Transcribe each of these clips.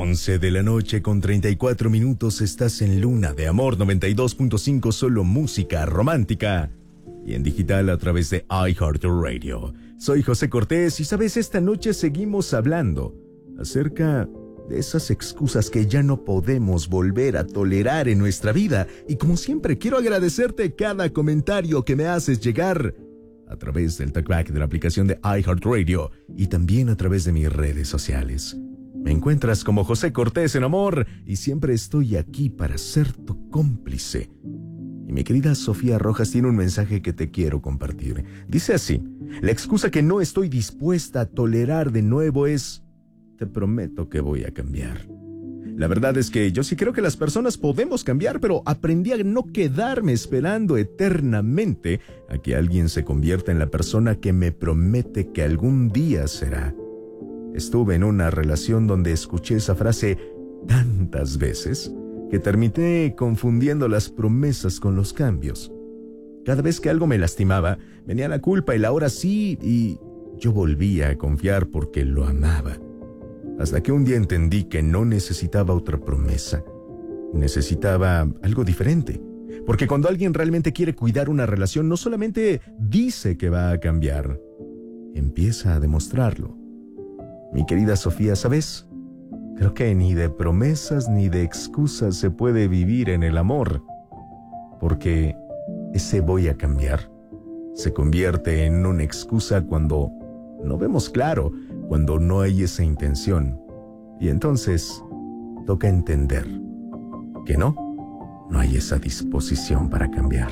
11 de la noche con 34 minutos, estás en Luna de Amor 92.5, solo música romántica. Y en digital a través de iHeartRadio. Soy José Cortés y sabes, esta noche seguimos hablando acerca de esas excusas que ya no podemos volver a tolerar en nuestra vida. Y como siempre, quiero agradecerte cada comentario que me haces llegar a través del talkback de la aplicación de iHeartRadio y también a través de mis redes sociales. Me encuentras como José Cortés en Amor y siempre estoy aquí para ser tu cómplice. Y mi querida Sofía Rojas tiene un mensaje que te quiero compartir. Dice así: la excusa que no estoy dispuesta a tolerar de nuevo es: te prometo que voy a cambiar. La verdad es que yo sí creo que las personas podemos cambiar, pero aprendí a no quedarme esperando eternamente a que alguien se convierta en la persona que me promete que algún día será. Estuve en una relación donde escuché esa frase tantas veces que terminé confundiendo las promesas con los cambios. Cada vez que algo me lastimaba, venía la culpa y la ahora sí, y yo volvía a confiar porque lo amaba. Hasta que un día entendí que no necesitaba otra promesa. Necesitaba algo diferente. Porque cuando alguien realmente quiere cuidar una relación, no solamente dice que va a cambiar, empieza a demostrarlo. Mi querida Sofía, ¿sabes? Creo que ni de promesas ni de excusas se puede vivir en el amor. Porque ese voy a cambiar se convierte en una excusa cuando no vemos claro, cuando no hay esa intención. Y entonces toca entender que no hay esa disposición para cambiar.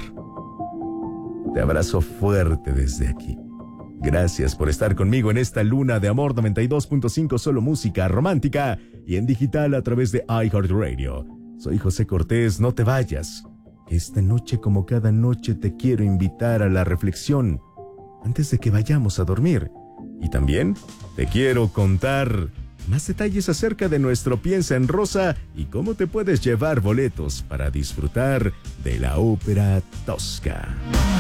Te abrazo fuerte desde aquí. Gracias por estar conmigo en esta Luna de Amor 92.5, solo música romántica y en digital a través de iHeartRadio. Soy José Cortés, no te vayas. Esta noche, como cada noche, te quiero invitar a la reflexión antes de que vayamos a dormir. Y también te quiero contar más detalles acerca de nuestro Piensa en Rosa y cómo te puedes llevar boletos para disfrutar de la ópera Tosca.